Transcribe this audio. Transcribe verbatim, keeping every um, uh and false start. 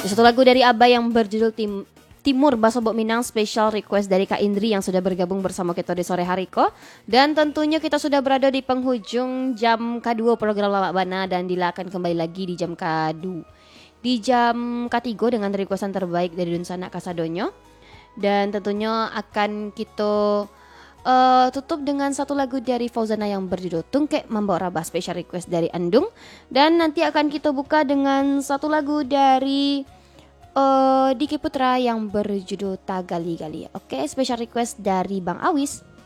Satu lagu dari Abah yang berjudul Tim Timur Basobok Minang, special request dari Kak Indri yang sudah bergabung bersama kita di sore hari ko. Dan tentunya kita sudah berada di penghujung jam kedua program Lawak Bana, dan Dila akan kembali lagi di jam kedua. Di jam ketiga dengan requestan terbaik dari Dunsana Kasadonyo. Dan tentunya akan kita uh, tutup dengan satu lagu dari Fauzana yang berjudul Tungkek Membawa Rabah, special request dari Andung. Dan nanti akan kita buka dengan satu lagu dari uh, Diki Putra yang berjudul Tagali Gali. Oke, special request dari Bang Awis.